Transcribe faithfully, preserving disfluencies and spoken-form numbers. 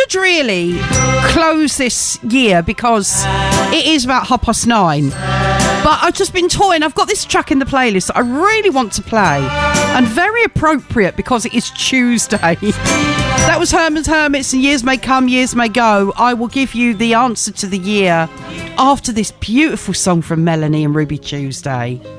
should really close this year because it is about half past nine. But I've just been toying. I've got this track in the playlist that I really want to play. And very appropriate because it is Tuesday. That was Herman's Hermits and Years May Come, Years May Go. I will give you the answer to the year after this beautiful song from Melanie and Ruby Tuesday.